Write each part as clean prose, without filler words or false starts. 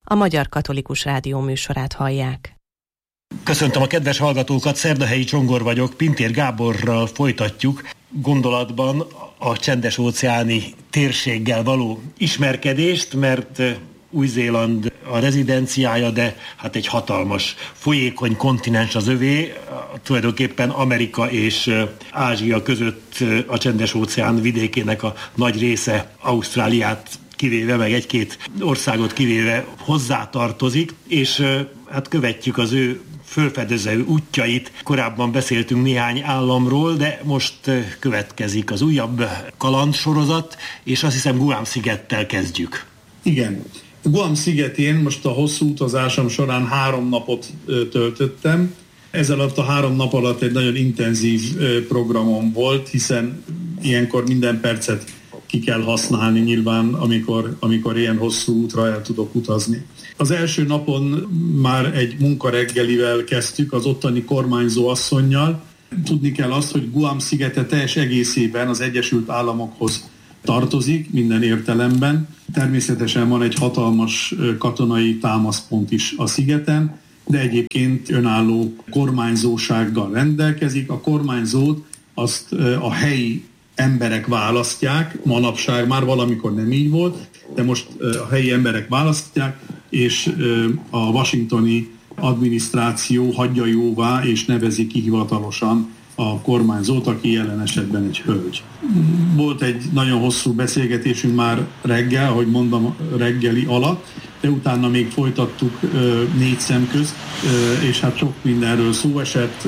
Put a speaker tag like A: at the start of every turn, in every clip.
A: a Magyar Katolikus Rádió műsorát hallják.
B: Köszöntöm a kedves hallgatókat, Szerdahelyi Csongor vagyok, Pintér Gáborral folytatjuk gondolatban a csendes-óceáni térséggel való ismerkedést, mert Új-Zéland a rezidenciája, de hát egy hatalmas, folyékony kontinens az övé, tulajdonképpen Amerika és Ázsia között a csendes-óceán vidékének a nagy része, Ausztráliát kivéve, meg egy-két országot kivéve hozzátartozik, és hát követjük az ő fölfedező útjait. Korábban beszéltünk néhány államról, de most következik az újabb kalandsorozat, és azt hiszem Guam-szigettel kezdjük.
C: Igen. Guam szigetén most a hosszú utazásom során 3 napot töltöttem. Ez alatt a 3 nap alatt egy nagyon intenzív programom volt, hiszen ilyenkor minden percet ki kell használni nyilván, amikor ilyen hosszú útra el tudok utazni. Az első napon már egy munkareggelivel kezdtük az ottani kormányzó asszonnyal. Tudni kell azt, hogy Guam szigete teljes egészében az Egyesült Államokhoz tartozik minden értelemben. Természetesen van egy hatalmas katonai támaszpont is a szigeten, de egyébként önálló kormányzósággal rendelkezik. A kormányzót azt a helyi emberek választják, manapság már valamikor nem így volt, de most a helyi emberek választják, és a washingtoni adminisztráció hagyja jóvá és nevezi ki hivatalosan a kormányzót, aki jelen esetben egy hölgy. Volt egy nagyon hosszú beszélgetésünk már reggel, ahogy mondom, reggeli alatt, de utána még folytattuk 4 szem közt, és hát sok mindenről szó esett,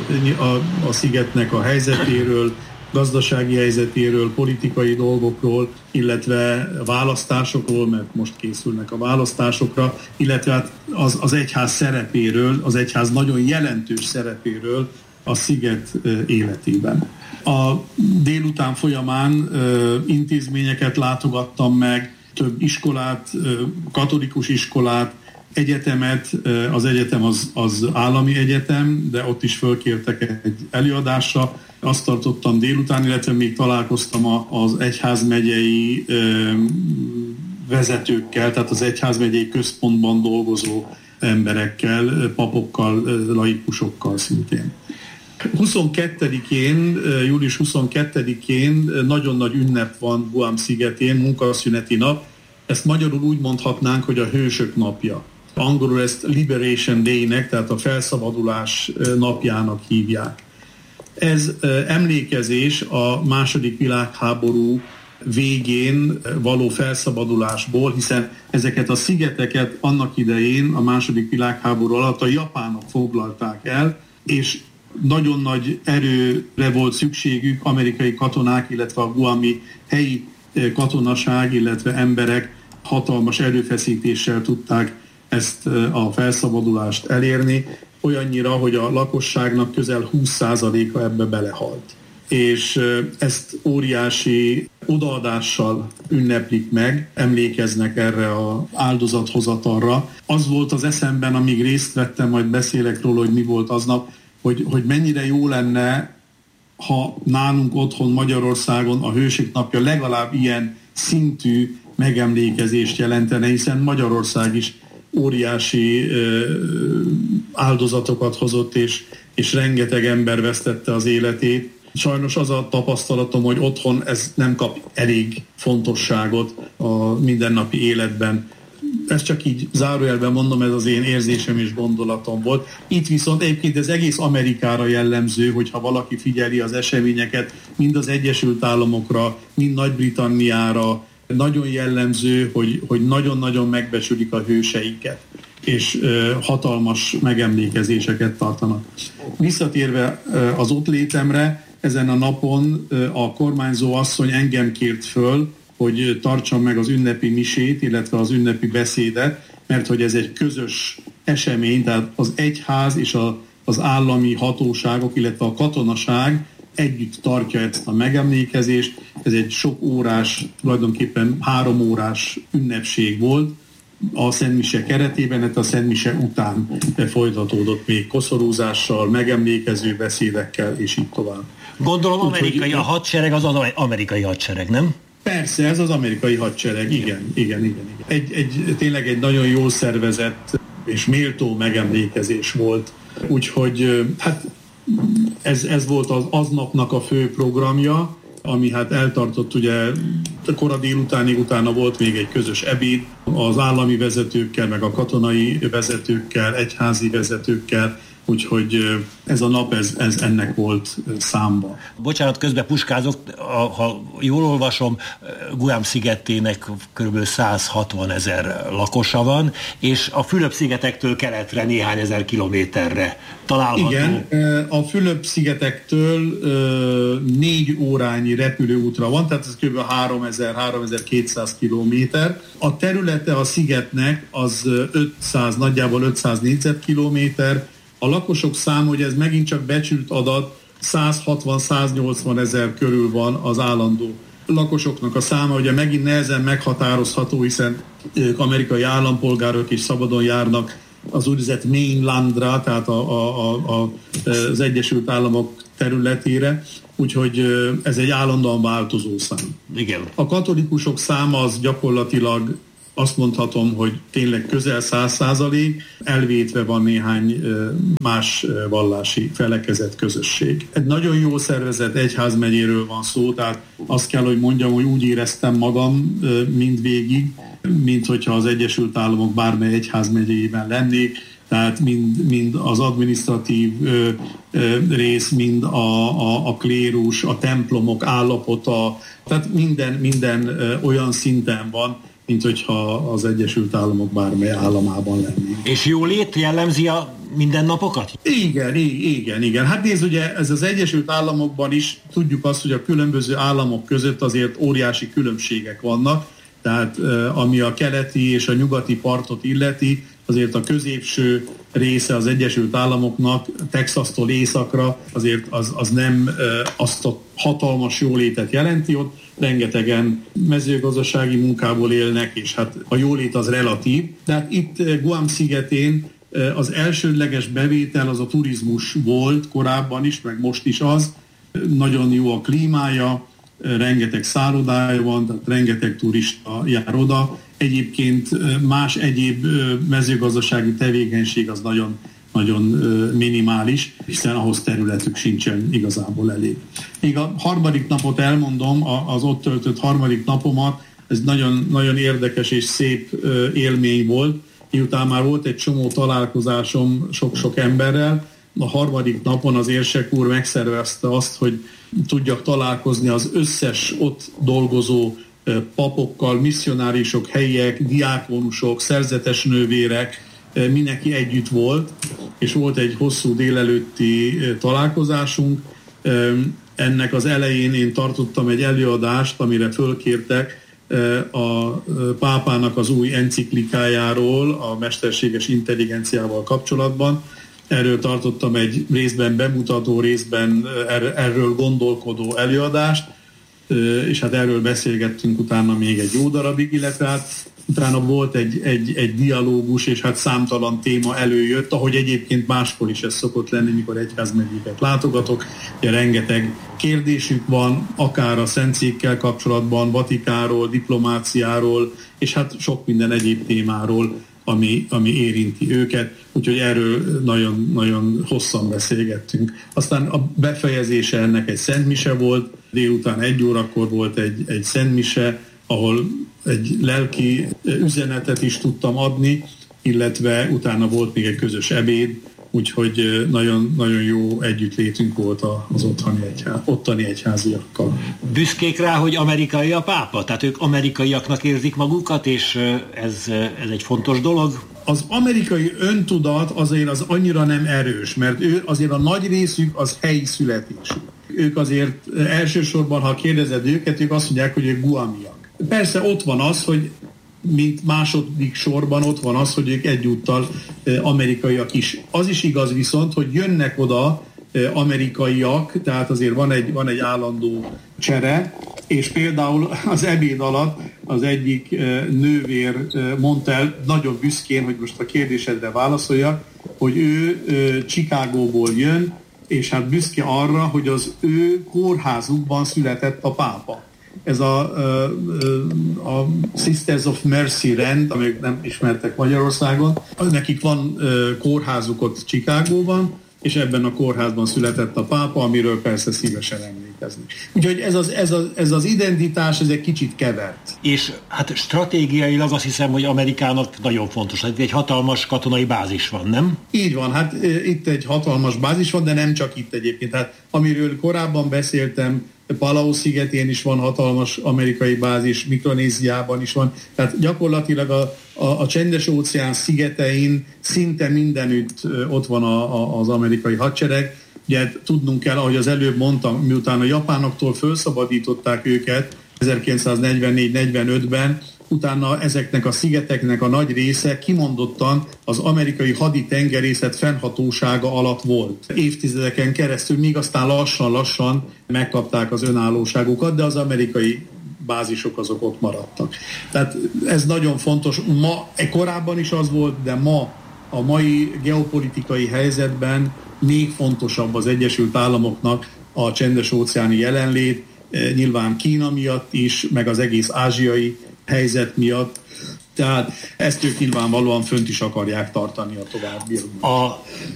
C: a szigetnek a helyzetéről, gazdasági helyzetéről, politikai dolgokról, illetve választásokról, mert most készülnek a választásokra, illetve hát az egyház szerepéről, az egyház nagyon jelentős szerepéről a sziget életében. A délután folyamán intézményeket látogattam meg, több iskolát, katolikus iskolát, egyetemet, az egyetem az állami egyetem, de ott is fölkértek egy előadásra. Azt tartottam délután, illetve még találkoztam az egyházmegyei vezetőkkel, tehát az egyházmegyei központban dolgozó emberekkel, papokkal, laikusokkal szintén. 22-én, július 22-én nagyon nagy ünnep van Guam szigetén, munkaszüneti nap. Ezt magyarul úgy mondhatnánk, hogy a hősök napja. Angolul ezt Liberation Day-nek, tehát a felszabadulás napjának hívják. Ez emlékezés a II. Világháború végén való felszabadulásból, hiszen ezeket a szigeteket annak idején a II. Világháború alatt a japánok foglalták el, és nagyon nagy erőre volt szükségük amerikai katonák, illetve a guami helyi katonaság, illetve emberek hatalmas erőfeszítéssel tudták ezt a felszabadulást elérni, olyannyira, hogy a lakosságnak közel 20%-a ebbe belehalt. És ezt óriási odaadással ünneplik meg, emlékeznek erre az áldozathozatalra. Az volt az eszemben, amíg részt vettem, majd beszélek róla, hogy mi volt aznap, hogy mennyire jó lenne, ha nálunk otthon Magyarországon a Hősök napja legalább ilyen szintű megemlékezést jelentene, hiszen Magyarország is óriási áldozatokat hozott, és rengeteg ember vesztette az életét. Sajnos az a tapasztalatom, hogy otthon ez nem kap elég fontosságot a mindennapi életben. Ezt csak így zárójelben mondom, ez az én érzésem és gondolatom volt. Itt viszont egyébként ez egész Amerikára jellemző, hogyha valaki figyeli az eseményeket, mind az Egyesült Államokra, mind Nagy-Britanniára, nagyon jellemző, hogy nagyon-nagyon megbecsülik a hőseiket, és hatalmas megemlékezéseket tartanak. Visszatérve az ott létemre, ezen a napon a kormányzó asszony engem kért föl, hogy tartsam meg az ünnepi misét, illetve az ünnepi beszédet, mert hogy ez egy közös esemény, tehát az egyház és az állami hatóságok, illetve a katonaság együtt tartja ezt a megemlékezést. Ez egy sok órás, tulajdonképpen 3 órás ünnepség volt a Szentmise keretében, hát a Szentmise után folytatódott még koszorúzással, megemlékező beszédekkel, és így tovább.
B: Gondolom amerikai a hadsereg, az amerikai hadsereg, nem?
C: Persze, ez az amerikai hadsereg, igen. Tényleg egy nagyon jól szervezett és méltó megemlékezés volt. Úgyhogy hát ez volt az aznapnak a fő programja, ami hát eltartott ugye kora délutánig, utána volt még egy közös ebéd az állami vezetőkkel, meg a katonai vezetőkkel, egyházi vezetőkkel, úgyhogy ez a nap, ez ennek volt számba.
B: Bocsánat, közben puskázok, ha jól olvasom, Guam szigetének kb. 160 000 lakosa van, és a Fülöp-szigetektől keletre néhány ezer kilométerre található.
C: Igen, a Fülöp-szigetektől 4 órányi repülőútra van, tehát ez kb. 3000-3200 kilométer. A területe a szigetnek az nagyjából 500 négyzetkilométer. A lakosok száma, hogy ez megint csak becsült adat, 160-180 000 körül van az állandó lakosoknak a száma, ugye megint nehezen meghatározható, hiszen ők amerikai állampolgárok és szabadon járnak az úgynevezett mainlandra, tehát az Egyesült Államok területére, úgyhogy ez egy állandóan változó szám.
B: Igen.
C: A katolikusok száma az gyakorlatilag azt mondhatom, hogy tényleg közel 100%, elvétve van néhány más vallási felekezet közösség. Egy nagyon jó szervezett egyházmegyéről van szó, tehát azt kell, hogy mondjam, hogy úgy éreztem magam mindvégig, mint hogyha az Egyesült Államok bármely egyházmegyéjében lennék, tehát mind az adminisztratív rész, mind a klérus, a templomok állapota, tehát minden olyan szinten van, mint hogyha az Egyesült Államok bármely államában lennénk.
B: És jólét jellemzi a mindennapokat?
C: Igen. Hát nézd, ugye ez az Egyesült Államokban is tudjuk azt, hogy a különböző államok között azért óriási különbségek vannak, tehát ami a keleti és a nyugati partot illeti, azért a középső része az Egyesült Államoknak, Texastól északra, azért az nem azt a hatalmas jólétet jelenti, ott rengetegen mezőgazdasági munkából élnek, és hát a jólét az relatív. De hát itt Guam szigetén az elsődleges bevétel az a turizmus volt korábban is, meg most is az. Nagyon jó a klímája, rengeteg szállodája van, tehát rengeteg turista jár oda. Egyébként más egyéb mezőgazdasági tevékenység az nagyon minimális, hiszen ahhoz területük sincsen igazából elég. Még a harmadik napot elmondom, az ott töltött harmadik napomat, ez nagyon, nagyon érdekes és szép élmény volt, miután már volt egy csomó találkozásom sok-sok emberrel. A harmadik napon az érsek úr megszervezte azt, hogy tudjak találkozni az összes ott dolgozó papokkal, misszionárisok, helyiek, diákonusok, szerzetes nővérek, mindenki együtt volt, és volt egy hosszú délelőtti találkozásunk. Ennek az elején én tartottam egy előadást, amire fölkértek a pápának az új enciklikájáról, a mesterséges intelligenciával kapcsolatban. Erről tartottam egy részben bemutató, részben erről gondolkodó előadást, és hát erről beszélgettünk utána még egy jó darabig, illetve hát utána volt egy dialógus, és hát számtalan téma előjött, ahogy egyébként máskor is ez szokott lenni, mikor egyházmegyéket látogatok. Ugye rengeteg kérdésük van, akár a Szentszékkel kapcsolatban, Vatikánról, diplomáciáról, és hát sok minden egyéb témáról, ami érinti őket, úgyhogy erről nagyon, nagyon hosszan beszélgettünk. Aztán a befejezése ennek egy szentmise volt, délután 1 órakor volt egy szentmise, ahol egy lelki üzenetet is tudtam adni, illetve utána volt még egy közös ebéd, úgyhogy nagyon, nagyon jó együttlétünk volt az ottani egyháziakkal.
B: Büszkék rá, hogy amerikai a pápa? Tehát ők amerikaiaknak érzik magukat, és ez egy fontos dolog?
C: Az amerikai öntudat azért az annyira nem erős, mert ő azért a nagy részük az helyi születésű. Ők azért elsősorban, ha kérdezed őket, ők azt mondják, hogy ők guamiak. Persze ott van az, hogy mint második sorban ott van az, hogy ők egyúttal amerikaiak is. Az is igaz viszont, hogy jönnek oda amerikaiak, tehát azért van egy állandó csere, és például az ebéd alatt az egyik nővér mondta el nagyon büszkén, hogy most a kérdésedre válaszoljak, hogy ő Chicagóból jön, és hát büszke arra, hogy az ő kórházukban született a pápa. ez a Sisters of Mercy rend, amelyek nem ismertek Magyarországon. Nekik van kórházuk ott Chicagóban, és ebben a kórházban született a pápa, amiről persze szívesen emlékezni. Úgyhogy ez az identitás, ez egy kicsit kevert.
B: És hát stratégiailag azt hiszem, hogy Amerikának nagyon fontos, hogy egy hatalmas katonai bázis van, nem?
C: Így van, hát itt egy hatalmas bázis van, de nem csak itt egyébként. Hát amiről korábban beszéltem, Palau szigetén is van hatalmas amerikai bázis, Mikronéziában is van, tehát gyakorlatilag a Csendes-óceán szigetein szinte mindenütt ott van az amerikai hadsereg. Ugye tudnunk kell, ahogy az előbb mondtam, miután a japánoktól felszabadították őket 1944-45-ben, utána ezeknek a szigeteknek a nagy része kimondottan az amerikai haditengerészet fennhatósága alatt volt. Évtizedeken keresztül, míg aztán lassan megkapták az önállóságukat, de az amerikai bázisok azok ott maradtak. Tehát ez nagyon fontos. Korábban is az volt, de a mai geopolitikai helyzetben még fontosabb az Egyesült Államoknak a csendes-óceáni jelenlét, nyilván Kína miatt is, meg az egész ázsiai helyzet miatt. Tehát ezt ők nyilvánvalóan fönt is akarják tartani a továbbiakban.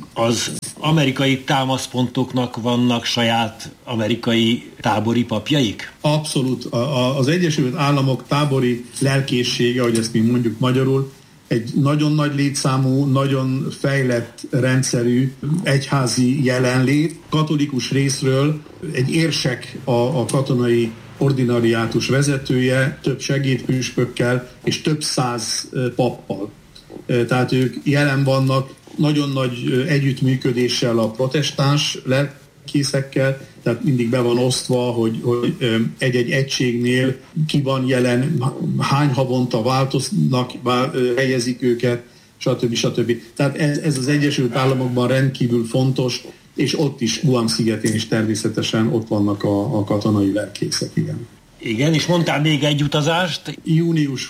B: Az amerikai támaszpontoknak vannak saját amerikai tábori papjaik?
C: Abszolút. Az Egyesült Államok tábori lelkészsége, ahogy ezt mi mondjuk magyarul, egy nagyon nagy létszámú, nagyon fejlett rendszerű egyházi jelenlét. Katolikus részről egy érsek a katonai ordinariátus vezetője, több segédpüspökkel és több száz pappal. Tehát ők jelen vannak nagyon nagy együttműködéssel a protestáns lelkészekkel, tehát mindig be van osztva, hogy egy-egy egységnél ki van jelen, hány havonta változnak, helyezik őket, stb. Tehát ez az Egyesült Államokban rendkívül fontos, és ott is, Guam szigetén is természetesen ott vannak a katonai lelkészek, igen.
B: Igen, és mondtál még egy utazást?
C: Június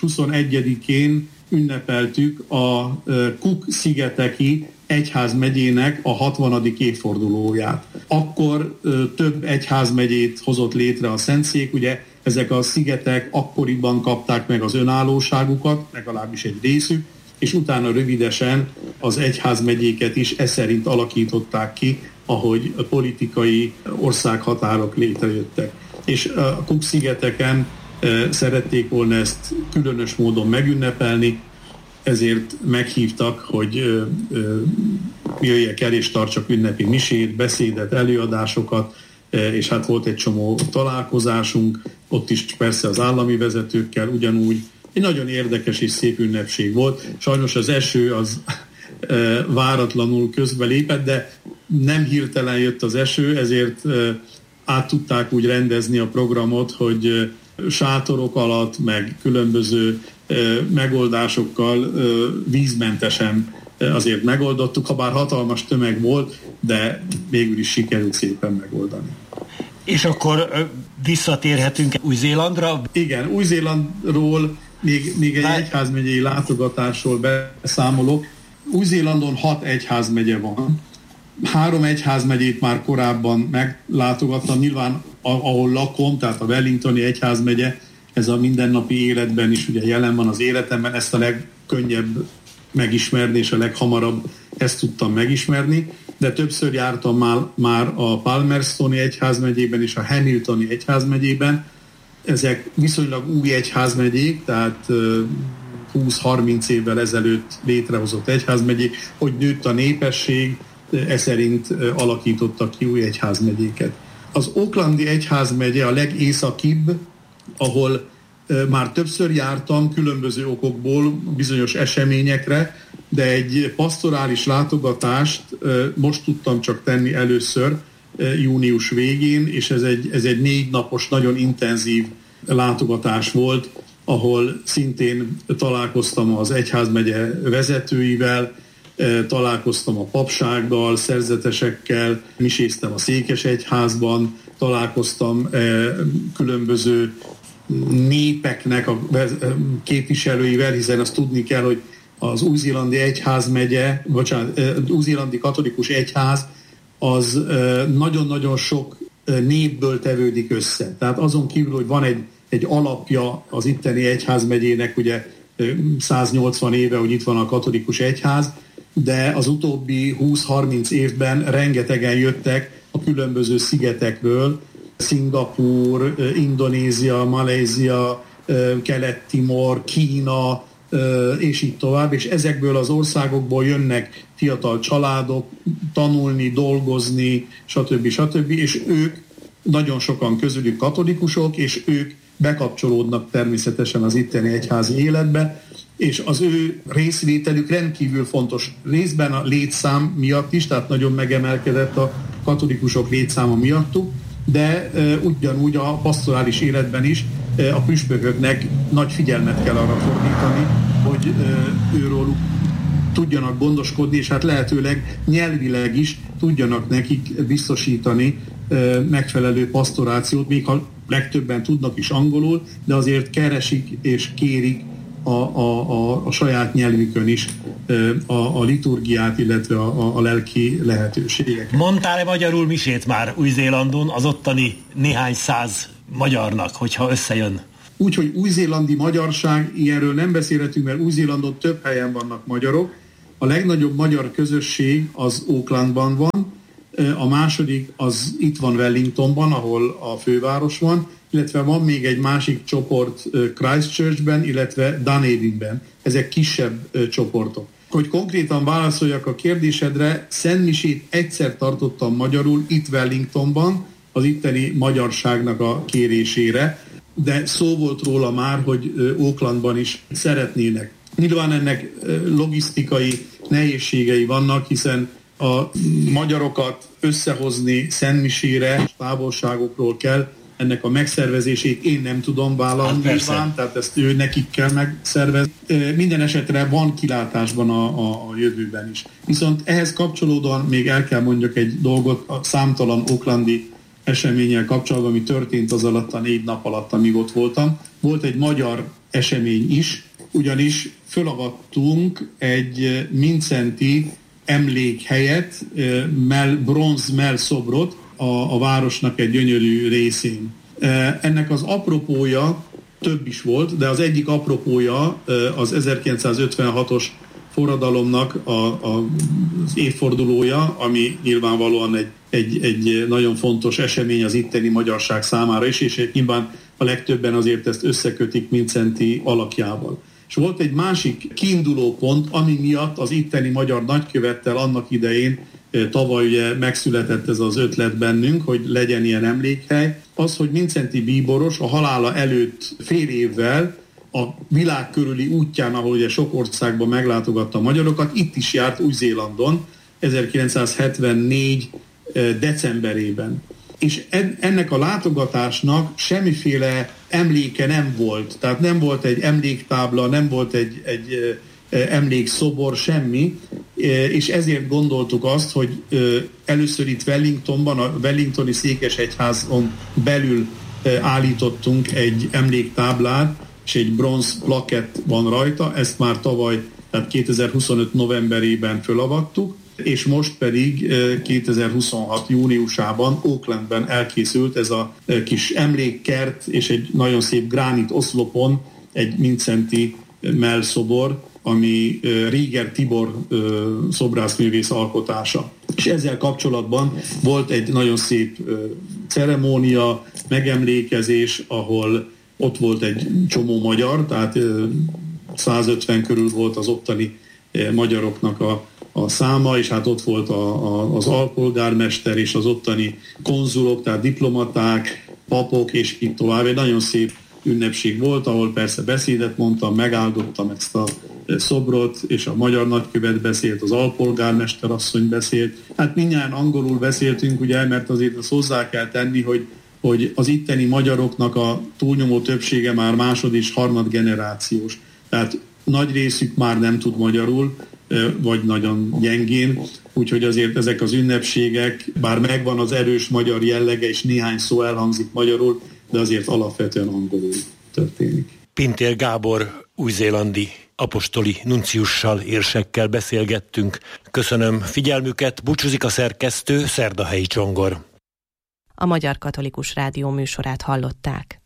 C: 21-én ünnepeltük a Cook-szigeteki egyházmegyének a 60. évfordulóját. Akkor több egyházmegyét hozott létre a Szentszék, ugye ezek a szigetek akkoriban kapták meg az önállóságukat, legalábbis egy részük, és utána rövidesen az egyházmegyéket is szerint alakították ki, ahogy a politikai országhatárok létrejöttek. És a Cook-szigeteken szerették volna ezt különös módon megünnepelni, ezért meghívtak, hogy jöjjek el és tartsak ünnepi misét, beszédet, előadásokat, és hát volt egy csomó találkozásunk, ott is persze az állami vezetőkkel ugyanúgy. Egy nagyon érdekes és szép ünnepség volt. Sajnos az eső az váratlanul közbelépett, de nem hirtelen jött az eső, ezért át tudták úgy rendezni a programot, hogy sátorok alatt, meg különböző megoldásokkal vízmentesen azért megoldottuk, ha bár hatalmas tömeg volt, de végül is sikerült szépen megoldani.
B: És akkor visszatérhetünk Új-Zélandra?
C: Igen, Új-Zélandról még egy egyházmegyei látogatásról beszámolok. Új-Zélandon 6 egyházmegye van. 3 egyházmegyét már korábban meglátogattam, nyilván ahol lakom, tehát a Wellingtoni egyházmegye, ez a mindennapi életben is ugye jelen van az életemben, ezt a legkönnyebb megismerni, és a leghamarabb ezt tudtam megismerni, de többször jártam már a Palmerstoni egyházmegyében és a Hamiltoni egyházmegyében. Ezek viszonylag új egyházmegyék, tehát 20-30 évvel ezelőtt létrehozott egyházmegyék, hogy nőtt a népesség, szerint alakítottak ki új egyházmegyéket. Az Aucklandi egyházmegye a legészakibb, ahol már többször jártam különböző okokból, bizonyos eseményekre, de egy pastorális látogatást most tudtam csak tenni először június végén, és ez egy 4 napos, nagyon intenzív látogatás volt, ahol szintén találkoztam az egyházmegye vezetőivel, találkoztam a papsággal, szerzetesekkel, miséztem a Székesegyházban, találkoztam különböző népeknek a képviselőivel, hiszen azt tudni kell, hogy az új-zélandi egyházmegye, új-zélandi katolikus egyház az nagyon-nagyon sok népből tevődik össze. Tehát azon kívül, hogy van egy egy alapja az itteni egyházmegyének, ugye 180 éve, hogy itt van a katolikus egyház, de az utóbbi 20-30 évben rengetegen jöttek a különböző szigetekről, Szingapúr, Indonézia, Malajzia, Kelet-Timor, Kína, és így tovább, és ezekből az országokból jönnek fiatal családok tanulni, dolgozni, stb. És ők, nagyon sokan közülük katolikusok, és ők bekapcsolódnak természetesen az itteni egyházi életbe, és az ő részvételük rendkívül fontos. Részben a létszám miatt is, tehát nagyon megemelkedett a katolikusok létszáma miattuk, de ugyanúgy a pastorális életben is a püspököknek nagy figyelmet kell arra fordítani, hogy őróluk tudjanak gondoskodni, és hát lehetőleg nyelvileg is tudjanak nekik biztosítani megfelelő pastorációt, még ha legtöbben tudnak is angolul, de azért keresik és kérik a saját nyelvükön is a liturgiát, illetve a lelki lehetőségeket.
B: Mondtál-e magyarul misét már Új-Zélandon az ottani néhány száz magyarnak, hogyha összejön?
C: Úgyhogy új-zélandi magyarság, ilyenről nem beszélhetünk, mert Új-Zélandon több helyen vannak magyarok. A legnagyobb magyar közösség az Aucklandban van, a második az itt van Wellingtonban, ahol a főváros van, illetve van még egy másik csoport Christchurchben, illetve Dunedinben. Ezek kisebb csoportok. Hogy konkrétan válaszoljak a kérdésedre, szentmisét egyszer tartottam magyarul itt Wellingtonban, az itteni magyarságnak a kérésére, de szó volt róla már, hogy Aucklandban is szeretnének. Nyilván ennek logisztikai nehézségei vannak, hiszen a magyarokat összehozni szentmisére, távolságokról kell, ennek a megszervezését én nem tudom vállalni, tehát ezt nekik kell megszervezni. Minden esetre van kilátásban a jövőben is. Viszont ehhez kapcsolódóan még el kell mondjak egy dolgot, a számtalan aucklandi eseménnyel kapcsolatban, ami történt az alatt a 4 nap alatt, amíg ott voltam. Volt egy magyar esemény is, ugyanis fölavattunk egy mincenti emlékhelyet, bronz mellszobrot a városnak egy gyönyörű részén. Ennek az apropója több is volt, de az egyik apropója az 1956-os forradalomnak az évfordulója, ami nyilvánvalóan egy nagyon fontos esemény az itteni magyarság számára is, és nyilván a legtöbben azért ezt összekötik Mincenti alakjával. És volt egy másik kiinduló pont, ami miatt az itteni magyar nagykövettel annak idején tavaly ugye megszületett ez az ötlet bennünk, hogy legyen ilyen emlékhely, az, hogy Mincenti bíboros a halála előtt fél évvel a világ körüli útján, ahol ugye sok országban meglátogatta a magyarokat, itt is járt Új-Zélandon 1974 decemberében. És ennek a látogatásnak semmiféle emléke nem volt. Tehát nem volt egy emléktábla, nem volt egy emlékszobor, semmi, és ezért gondoltuk azt, hogy először itt Wellingtonban, a Wellingtoni székesegyházon belül állítottunk egy emléktáblát, és egy bronz plakett van rajta, ezt már tavaly, tehát 2025 novemberében fölavattuk, és most pedig 2026 júniusában Aucklandben elkészült ez a kis emlékkert, és egy nagyon szép gránit oszlopon egy mincenti mellszobor, ami Ríger Tibor szobrászművész alkotása. És ezzel kapcsolatban volt egy nagyon szép ceremónia, megemlékezés, ahol ott volt egy csomó magyar, tehát 150 körül volt az ottani magyaroknak a száma, és hát ott volt az alpolgármester és az ottani konzulok, tehát diplomaták, papok, és így tovább. Egy nagyon szép ünnepség volt, ahol persze beszédet mondtam, megáldottam ezt a szobrot, és a magyar nagykövet beszélt, az alpolgármester asszony beszélt. Hát mindjárt angolul beszéltünk, ugye, mert azért azt hozzá kell tenni, hogy az itteni magyaroknak a túlnyomó többsége már másod- és harmad generációs. Tehát nagy részük már nem tud magyarul, vagy nagyon gyengén, úgyhogy azért ezek az ünnepségek, bár megvan az erős magyar jellege, és néhány szó elhangzik magyarul, de azért alapvetően angolul történik.
B: Pintér Gábor új-zélandi apostoli nunciussal, érsekkel beszélgettünk. Köszönöm figyelmüket, búcsúzik a szerkesztő, Szerdahelyi Csongor.
A: A Magyar Katolikus Rádió műsorát hallották.